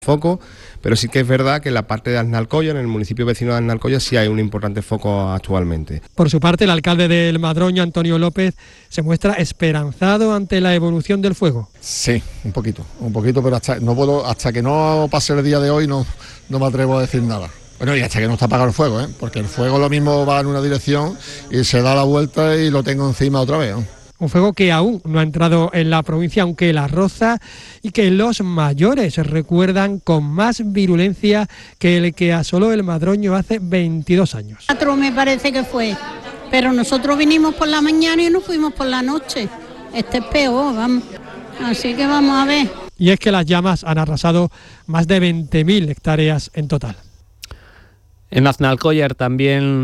foco, pero sí que es verdad que en la parte de Aznalcóllar, en el municipio vecino de Aznalcóllar, sí hay un importante foco actualmente. Por su parte, el alcalde del Madroño, Antonio López, se muestra esperanzado ante la evolución del fuego. Sí, un poquito, pero hasta que no pase el día de hoy no me atrevo a decir nada. Bueno, y hasta que no está apagado el fuego, porque el fuego lo mismo va en una dirección y se da la vuelta y lo tengo encima otra vez, Un fuego que aún no ha entrado en la provincia, aunque la roza, y que los mayores recuerdan con más virulencia que el que asoló el Madroño hace 22 años. 4 me parece que fue, pero nosotros vinimos por la mañana y nos fuimos por la noche. Este es peor, vamos. Así que vamos a ver. Y es que las llamas han arrasado más de 20.000 hectáreas en total. En Aznalcóllar también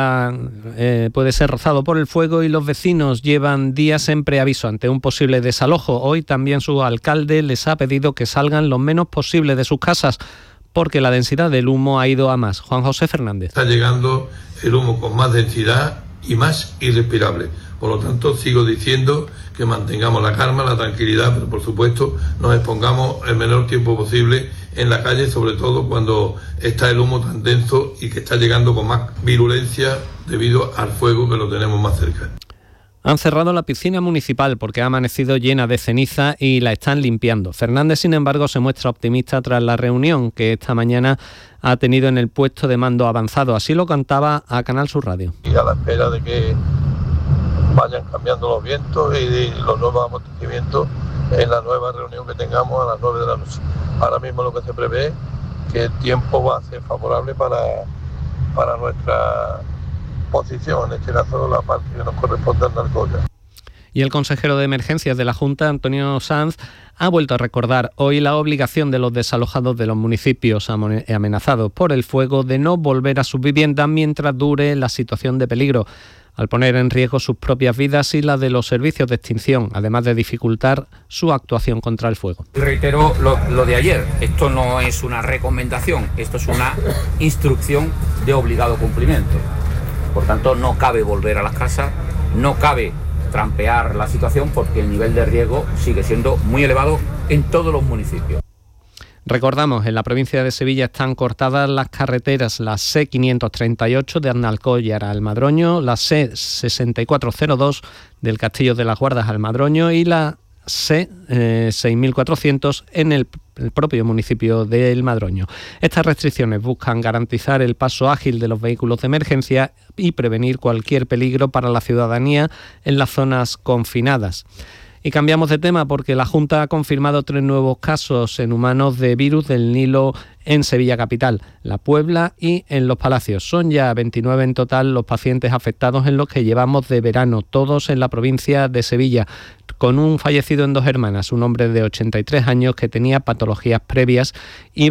puede ser rozado por el fuego y los vecinos llevan días en preaviso ante un posible desalojo. Hoy también su alcalde les ha pedido que salgan lo menos posible de sus casas porque la densidad del humo ha ido a más. Juan José Fernández. Está llegando el humo con más densidad y más irrespirable. Por lo tanto, sigo diciendo que mantengamos la calma, la tranquilidad, pero por supuesto nos expongamos el menor tiempo posible en la calle, sobre todo cuando está el humo tan denso y que está llegando con más virulencia debido al fuego que lo tenemos más cerca. Han cerrado la piscina municipal porque ha amanecido llena de ceniza y la están limpiando. Fernández, sin embargo, se muestra optimista tras la reunión que esta mañana ha tenido en el puesto de mando avanzado. Así lo cantaba a Canal Sur Radio. Y a la espera de que vayan cambiando los vientos y los nuevos acontecimientos en la nueva reunión que tengamos a las 9 de la noche. Ahora mismo lo que se prevé es que el tiempo va a ser favorable para nuestra posición, en este caso la parte que nos corresponde a Aznalcóllar. Y el consejero de Emergencias de la Junta, Antonio Sanz, ha vuelto a recordar hoy la obligación de los desalojados de los municipios amenazados por el fuego de no volver a sus viviendas mientras dure la situación de peligro, al poner en riesgo sus propias vidas y las de los servicios de extinción, además de dificultar su actuación contra el fuego. Reitero lo de ayer, esto no es una recomendación, esto es una instrucción de obligado cumplimiento. Por tanto, no cabe volver a las casas, no cabe trampear la situación porque el nivel de riesgo sigue siendo muy elevado en todos los municipios. Recordamos, en la provincia de Sevilla están cortadas las carreteras, la C538 de Aznalcóllar al Madroño, la C6402 del Castillo de las Guardas al Madroño y la C6400 en el propio municipio de El Madroño. Estas restricciones buscan garantizar el paso ágil de los vehículos de emergencia y prevenir cualquier peligro para la ciudadanía en las zonas confinadas. Y cambiamos de tema porque la Junta ha confirmado 3 nuevos casos en humanos de virus del Nilo en Sevilla capital, La Puebla y en Los Palacios. Son ya 29 en total los pacientes afectados en los que llevamos de verano, todos en la provincia de Sevilla, con un fallecido en Dos Hermanas, un hombre de 83 años que tenía patologías previas y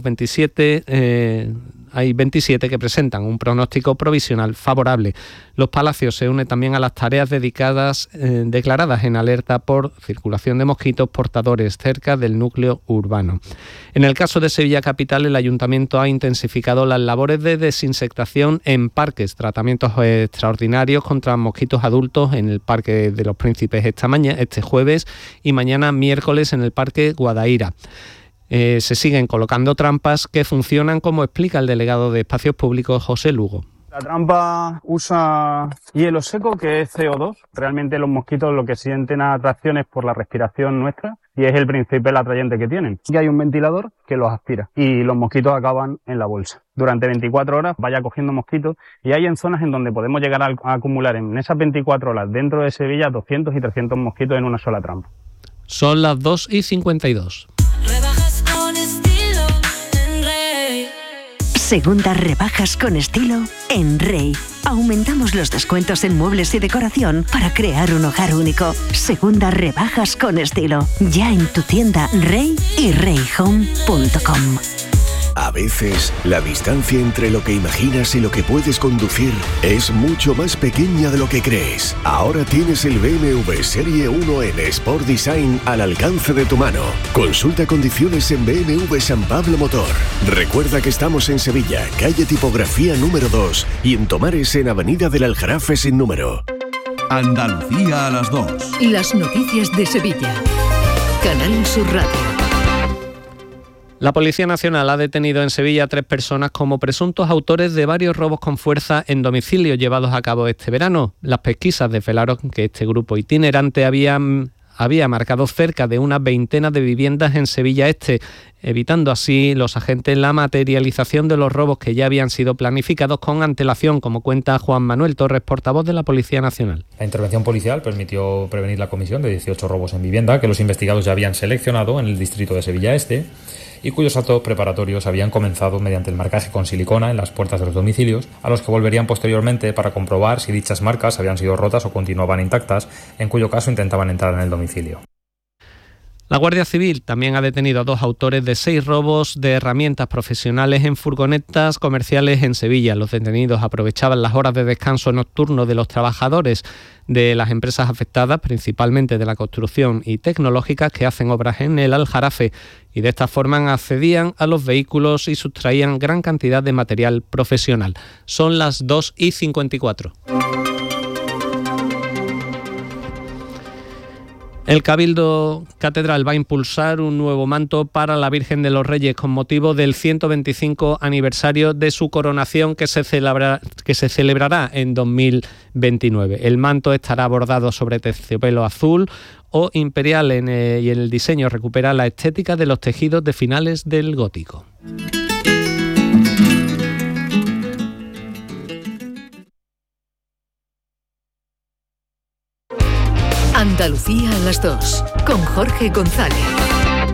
hay 27 que presentan un pronóstico provisional favorable. Los Palacios se une también a las tareas declaradas en alerta por circulación de mosquitos portadores cerca del núcleo urbano. En el caso de Sevilla capital, el Ayuntamiento ha intensificado las labores de desinsectación en parques, tratamientos extraordinarios contra mosquitos adultos en el Parque de los Príncipes este jueves y mañana miércoles en el Parque Guadaira. Se siguen colocando trampas que funcionan, como explica el delegado de Espacios Públicos, José Lugo. La trampa usa hielo seco, que es CO2. Realmente los mosquitos lo que sienten atracciones por la respiración nuestra y es el principal atrayente que tienen. Y hay un ventilador que los aspira y los mosquitos acaban en la bolsa. Durante 24 horas vaya cogiendo mosquitos y hay en zonas en donde podemos llegar a acumular en esas 24 horas dentro de Sevilla 200 y 300 mosquitos en una sola trampa. Son las 2:52. Segundas rebajas con estilo en Rey. Aumentamos los descuentos en muebles y decoración para crear un hogar único. Segundas rebajas con estilo. Ya en tu tienda Rey y reyhome.com. A veces, la distancia entre lo que imaginas y lo que puedes conducir es mucho más pequeña de lo que crees. Ahora tienes el BMW Serie 1 en Sport Design al alcance de tu mano. Consulta condiciones en BMW San Pablo Motor. Recuerda que estamos en Sevilla, calle Tipografía número 2 y en Tomares en Avenida del Aljarafe sin número. Andalucía a las 2. Las noticias de Sevilla. Canal Sur Radio. La Policía Nacional ha detenido en Sevilla a 3 personas como presuntos autores de varios robos con fuerza en domicilios llevados a cabo este verano. Las pesquisas desvelaron que este grupo itinerante había marcado cerca de una veintena de viviendas en Sevilla Este, evitando así los agentes la materialización de los robos que ya habían sido planificados con antelación, como cuenta Juan Manuel Torres, portavoz de la Policía Nacional. La intervención policial permitió prevenir la comisión de 18 robos en vivienda que los investigados ya habían seleccionado en el distrito de Sevilla Este y cuyos actos preparatorios habían comenzado mediante el marcaje con silicona en las puertas de los domicilios, a los que volverían posteriormente para comprobar si dichas marcas habían sido rotas o continuaban intactas, en cuyo caso intentaban entrar en el domicilio. La Guardia Civil también ha detenido a 2 autores de 6 robos de herramientas profesionales en furgonetas comerciales en Sevilla. Los detenidos aprovechaban las horas de descanso nocturno de los trabajadores de las empresas afectadas, principalmente de la construcción y tecnológicas, que hacen obras en el Aljarafe, y de esta forma accedían a los vehículos y sustraían gran cantidad de material profesional. Son las 2:54. El Cabildo Catedral va a impulsar un nuevo manto para la Virgen de los Reyes con motivo del 125 aniversario de su coronación que se celebrará en 2029. El manto estará bordado sobre terciopelo azul o imperial y el diseño recupera la estética de los tejidos de finales del gótico. Andalucía a las 2, con Jorge González.